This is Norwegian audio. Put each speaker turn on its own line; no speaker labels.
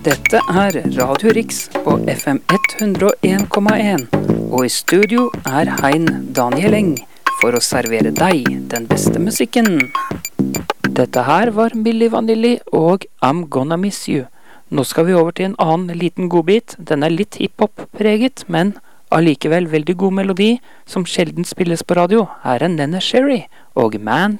Dette er Radio Riks på FM 101,1, og i studio er Hein Daniel Eng for å servere deg den beste musikken. Dette her var Milli Vanilli og I'm Gonna Miss You. Nå skal vi over til en annen liten godbit. Den er litt hiphop-preget, men allikevel veldig god melodi, som sjelden spilles på radio. Her er Nene Cherry og Man